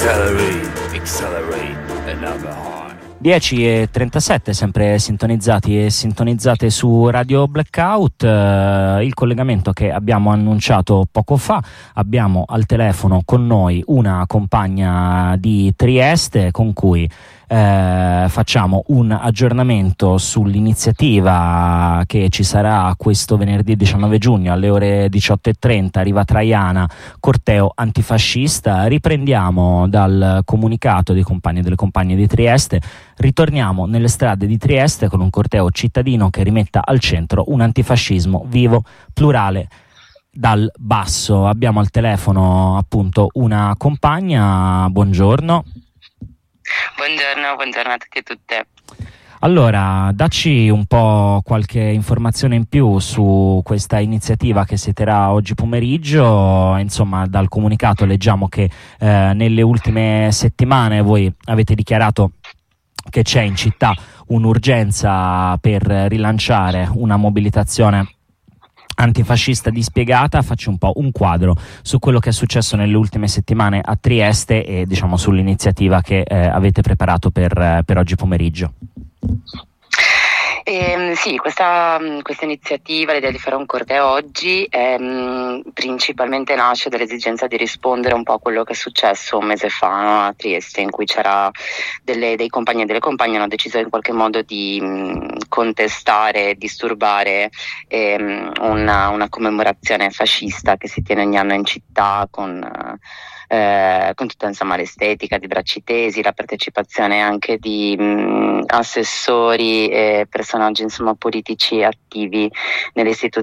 accelerate, another high. 10:37, sempre sintonizzati e sintonizzate su Radio Blackout. Il collegamento che abbiamo annunciato poco fa, abbiamo al telefono con noi una compagna di Trieste con cui facciamo un aggiornamento sull'iniziativa che ci sarà questo venerdì 19 giugno alle ore 18:30, Riva Traiana, corteo antifascista. Riprendiamo dal comunicato dei compagni e delle compagne di Trieste, ritorniamo nelle strade di Trieste con un corteo cittadino che rimetta al centro un antifascismo vivo, plurale, dal basso. Abbiamo al telefono appunto una compagna. Buongiorno. Buongiorno a tutti e tutte. Allora, dacci un po' qualche informazione in più su questa iniziativa che si terrà oggi pomeriggio. Insomma, dal comunicato leggiamo che nelle ultime settimane voi avete dichiarato che c'è in città un'urgenza per rilanciare una mobilitazione antifascista dispiegata. Facci un po' un quadro su quello che è successo nelle ultime settimane a Trieste e diciamo sull'iniziativa che avete preparato per oggi pomeriggio. Sì, questa iniziativa, l'idea di fare un corteo oggi principalmente nasce dall'esigenza di rispondere un po' a quello che è successo un mese fa, no, a Trieste, in cui c'era dei compagni e delle compagne hanno deciso in qualche modo di contestare, disturbare una commemorazione fascista che si tiene ogni anno in città con tutta insomma l'estetica di bracci tesi, la partecipazione anche di assessori e personaggi insomma politici attivi nelle istituzioni